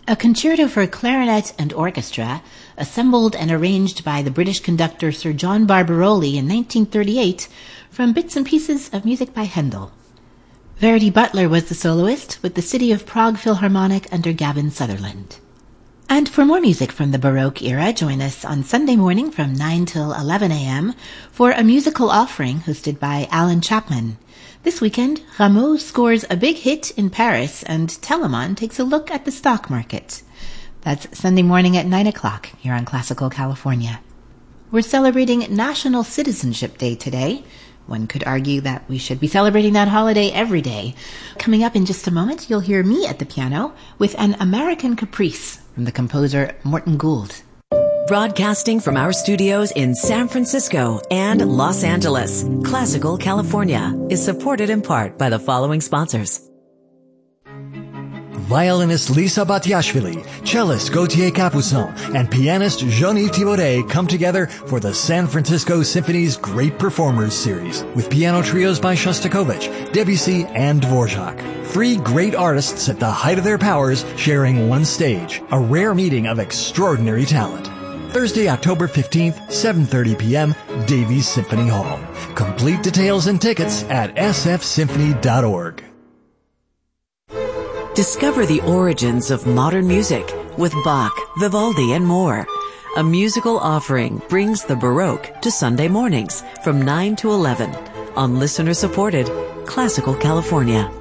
A concerto for clarinet and orchestra, assembled and arranged by the British conductor Sir John Barbaroli in 1938 from bits and pieces of music by Handel. Verity Butler was the soloist, with the City of Prague Philharmonic under Gavin Sutherland. And for more music from the Baroque era, join us on Sunday morning from 9 till 11 a.m. for a musical offering hosted by Alan Chapman. This weekend, Rameau scores a big hit in Paris and Telemann takes a look at the stock market. That's Sunday morning at 9 o'clock here on Classical California. We're celebrating National Citizenship Day today. One could argue that we should be celebrating that holiday every day. Coming up in just a moment, you'll hear me at the piano with an American Caprice from the composer Morton Gould. Broadcasting from our studios in San Francisco and Los Angeles, Classical California is supported in part by the following sponsors. Violinist Lisa Batiashvili, cellist Gauthier Capuçon, and pianist Johnny Thibaudet come together for the San Francisco Symphony's Great Performers Series with piano trios by Shostakovich, Debussy, and Dvorak. Three great artists at the height of their powers sharing one stage, a rare meeting of extraordinary talent. Thursday, October 15th, 7:30 p.m., Davies Symphony Hall. Complete details and tickets at sfsymphony.org. Discover the origins of modern music with Bach, Vivaldi, and more. A musical offering brings the Baroque to Sunday mornings from 9 to 11 on listener-supported Classical California.